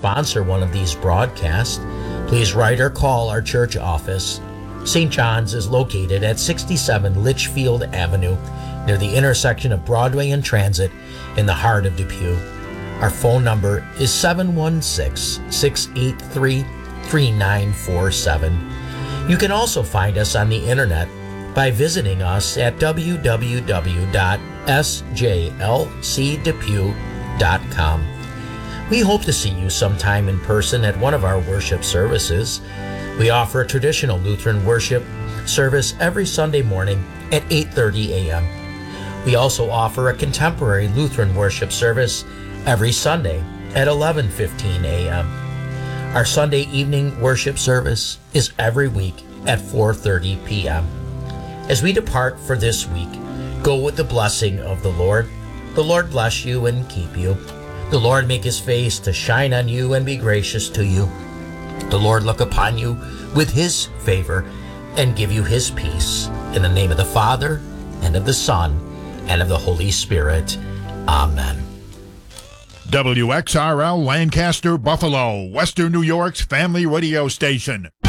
sponsor one of these broadcasts, please write or call our church office. St. John's is located at 67 Litchfield Avenue, near the intersection of Broadway and Transit in the heart of Depew. Our phone number is 716-683-3947. You can also find us on the internet by visiting us at www.sjlcdepew.com. We hope to see you sometime in person at one of our worship services. We offer a traditional Lutheran worship service every Sunday morning at 8:30 a.m. We also offer a contemporary Lutheran worship service every Sunday at 11:15 a.m. Our Sunday evening worship service is every week at 4:30 p.m. As we depart for this week, go with the blessing of the Lord. The Lord bless you and keep you. The Lord make his face to shine on you and be gracious to you. The Lord look upon you with his favor and give you his peace. In the name of the Father, and of the Son, and of the Holy Spirit. Amen. WXRL Lancaster, Buffalo, Western New York's family radio station.